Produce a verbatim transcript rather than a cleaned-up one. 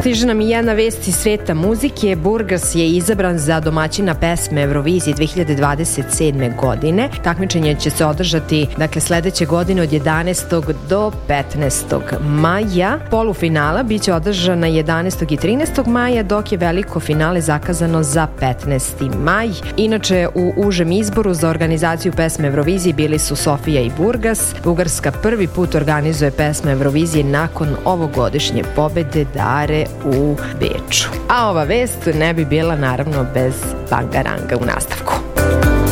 Stiže nam i jedna vest iz sveta muzike. Burgas je izabran za domaćina pesme Eurovizije dve hiljade dvadeset sedme. godine. Takmičenje će se održati dakle sledeće godine od jedanaestog do petnaestog maja. Polufinala biće održana jedanaestog i trinaestog maja, dok je veliko finale zakazano za petnaesti maj. Inače, u užem izboru za organizaciju pesme Eurovizije bili su Sofija i Burgas. Bugarska prvi put organizuje pesme Eurovizije nakon ovogodišnje pobede Dare u Beču. A ova vest ne bi bila naravno bez bangaranga u nastavku.